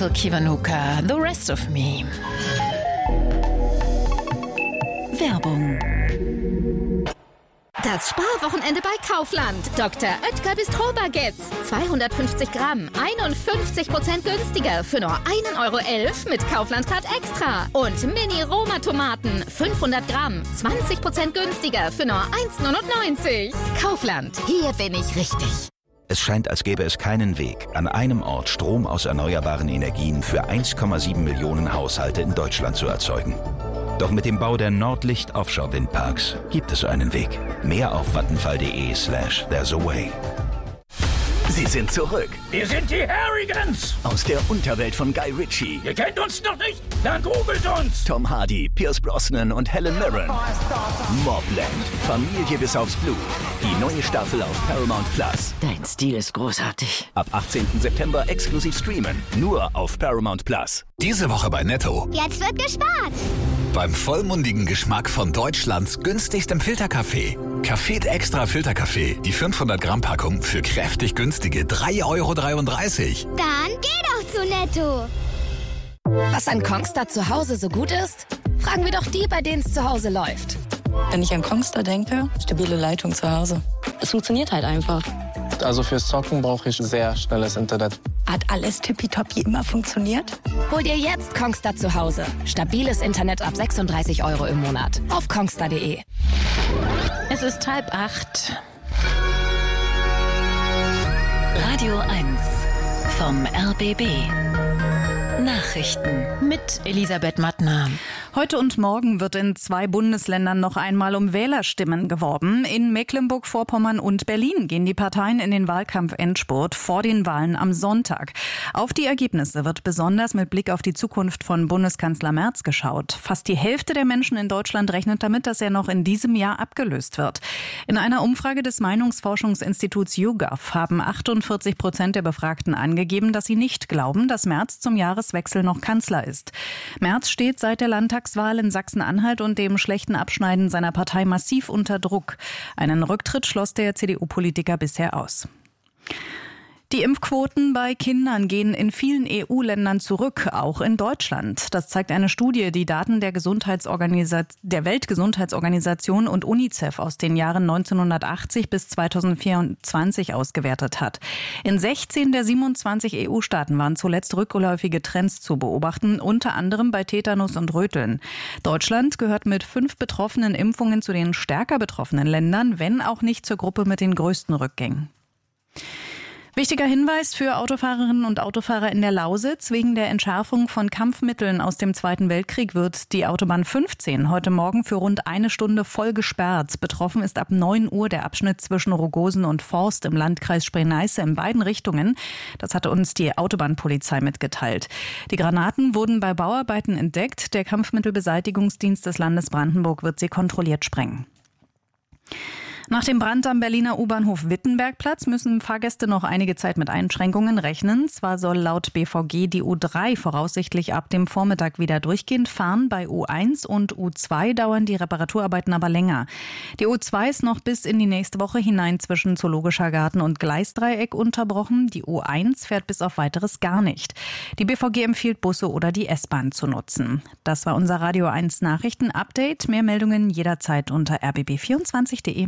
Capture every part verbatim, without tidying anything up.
Michael Kiwanuka, The Rest of Me. Werbung. Das Sparwochenende bei Kaufland. Doktor Oetker Bistro-Baguettes. zweihundertfünfzig Gramm, einundfünfzig Prozent günstiger für nur ein Euro elf mit Kaufland-Card Extra. Und Mini-Roma-Tomaten, fünfhundert Gramm, zwanzig Prozent günstiger für nur eins neunundneunzig. Kaufland, hier bin ich richtig. Es scheint, als gäbe es keinen Weg, an einem Ort Strom aus erneuerbaren Energien für eins Komma sieben Millionen Haushalte in Deutschland zu erzeugen. Doch mit dem Bau der Nordlicht Offshore Windparks gibt es einen Weg. Mehr auf vattenfall.de slash there's a way. Sie sind zurück. Wir sind die Harrigans. Aus der Unterwelt von Guy Ritchie. Ihr kennt uns noch nicht? Dann googelt uns. Tom Hardy, Pierce Brosnan und Helen Mirren. Mobland. Familie bis aufs Blut. Die neue Staffel auf Paramount Plus. Dein Stil ist großartig. Ab achtzehnten September exklusiv streamen. Nur auf Paramount Plus. Diese Woche bei Netto. Jetzt wird gespart. Beim vollmundigen Geschmack von Deutschlands günstigstem Filterkaffee. Café Extra Filterkaffee. Die fünfhundert Gramm Packung für kräftig günstige drei Euro dreiunddreißig. Dann geh doch zu Netto. Was an Kongstar zu Hause so gut ist? Fragen wir doch die, bei denen es zu Hause läuft. Wenn ich an Kongstar denke, stabile Leitung zu Hause. Es funktioniert halt einfach. Also fürs Zocken brauche ich sehr schnelles Internet. Hat alles tippitoppi immer funktioniert? Hol dir jetzt Kongstar zu Hause. Stabiles Internet ab sechsunddreißig Euro im Monat. Auf kongstar punkt de. Es ist halb acht. Radio eins vom R B B. Nachrichten mit Elisabeth Mattner. Heute und morgen wird in zwei Bundesländern noch einmal um Wählerstimmen geworben. In Mecklenburg-Vorpommern und Berlin gehen die Parteien in den Wahlkampf-Endspurt vor den Wahlen am Sonntag. Auf die Ergebnisse wird besonders mit Blick auf die Zukunft von Bundeskanzler Merz geschaut. Fast die Hälfte der Menschen in Deutschland rechnet damit, dass er noch in diesem Jahr abgelöst wird. In einer Umfrage des Meinungsforschungsinstituts YouGov haben achtundvierzig Prozent der Befragten angegeben, dass sie nicht glauben, dass Merz zum Jahreswechsel noch Kanzler ist. Merz steht seit der Landtagswahl in Sachsen-Anhalt und dem schlechten Abschneiden seiner Partei massiv unter Druck. Einen Rücktritt schloss der C D U-Politiker bisher aus. Die Impfquoten bei Kindern gehen in vielen E U-Ländern zurück, auch in Deutschland. Das zeigt eine Studie, die Daten der, Gesundheitsorganisation, der Weltgesundheitsorganisation und UNICEF aus den Jahren neunzehnhundertachtzig bis zweitausendvierundzwanzig ausgewertet hat. In sechzehn der siebenundzwanzig E U-Staaten waren zuletzt rückläufige Trends zu beobachten, unter anderem bei Tetanus und Röteln. Deutschland gehört mit fünf betroffenen Impfungen zu den stärker betroffenen Ländern, wenn auch nicht zur Gruppe mit den größten Rückgängen. Wichtiger Hinweis für Autofahrerinnen und Autofahrer in der Lausitz. Wegen der Entschärfung von Kampfmitteln aus dem Zweiten Weltkrieg wird die Autobahn fünfzehn heute Morgen für rund eine Stunde voll gesperrt. Betroffen ist ab neun Uhr der Abschnitt zwischen Rogosen und Forst im Landkreis Spree-Neiße in beiden Richtungen. Das hatte uns die Autobahnpolizei mitgeteilt. Die Granaten wurden bei Bauarbeiten entdeckt. Der Kampfmittelbeseitigungsdienst des Landes Brandenburg wird sie kontrolliert sprengen. Nach dem Brand am Berliner U-Bahnhof Wittenbergplatz müssen Fahrgäste noch einige Zeit mit Einschränkungen rechnen. Zwar soll laut B V G die U drei voraussichtlich ab dem Vormittag wieder durchgehend fahren. Bei U eins und U zwei dauern die Reparaturarbeiten aber länger. Die U zwei ist noch bis in die nächste Woche hinein zwischen Zoologischer Garten und Gleisdreieck unterbrochen. Die U eins fährt bis auf Weiteres gar nicht. Die B V G empfiehlt, Busse oder die S-Bahn zu nutzen. Das war unser Radio eins Nachrichten-Update. Mehr Meldungen jederzeit unter r b b vierundzwanzig punkt de.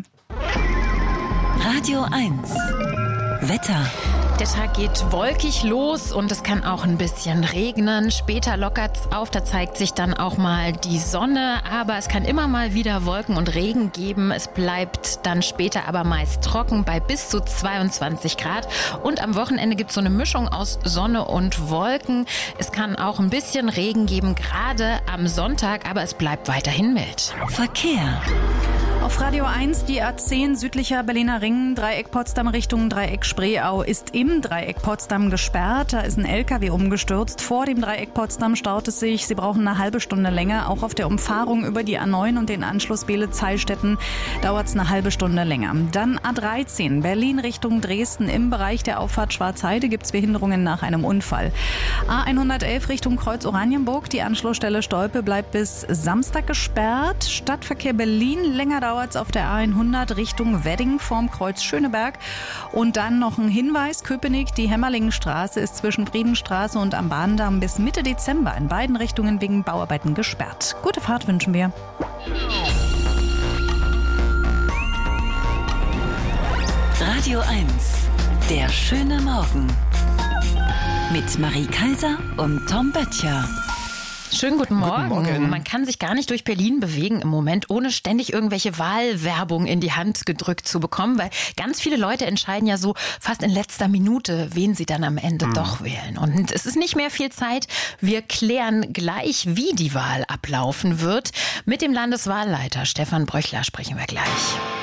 Radio eins Wetter. Der Tag geht wolkig los und es kann auch ein bisschen regnen. Später lockert's auf, da zeigt sich dann auch mal die Sonne. Aber es kann immer mal wieder Wolken und Regen geben. Es bleibt dann später aber meist trocken bei bis zu zweiundzwanzig Grad. Und am Wochenende gibt's so eine Mischung aus Sonne und Wolken. Es kann auch ein bisschen Regen geben, gerade am Sonntag, aber es bleibt weiterhin mild. Verkehr. Auf Radio eins die A zehn südlicher Berliner Ring, Dreieck Potsdam Richtung Dreieck Spreeau ist im Dreieck Potsdam gesperrt. Da ist ein L K W umgestürzt. Vor dem Dreieck Potsdam staut es sich. Sie brauchen eine halbe Stunde länger. Auch auf der Umfahrung über die A neun und den Anschluss Beelitz-Heilstätten dauert es eine halbe Stunde länger. Dann A dreizehn Berlin Richtung Dresden. Im Bereich der Auffahrt Schwarzheide gibt es Behinderungen nach einem Unfall. A hundertelf Richtung Kreuz Oranienburg. Die Anschlussstelle Stolpe bleibt bis Samstag gesperrt. Stadtverkehr Berlin länger dauert dauert es auf der A hundert Richtung Wedding vorm Kreuz Schöneberg. Und dann noch ein Hinweis, Köpenick, die Hämmerlingenstraße ist zwischen Friedenstraße und am Bahndamm bis Mitte Dezember in beiden Richtungen wegen Bauarbeiten gesperrt. Gute Fahrt wünschen wir. Radio eins, der schöne Morgen. Mit Marie Kaiser und Tom Böttcher. Schönen guten Morgen. Guten Morgen. Man kann sich gar nicht durch Berlin bewegen im Moment, ohne ständig irgendwelche Wahlwerbung in die Hand gedrückt zu bekommen, weil ganz viele Leute entscheiden ja so fast in letzter Minute, wen sie dann am Ende hm. doch wählen. Und es ist nicht mehr viel Zeit. Wir klären gleich, wie die Wahl ablaufen wird. Mit dem Landeswahlleiter Stefan Bröchler sprechen wir gleich.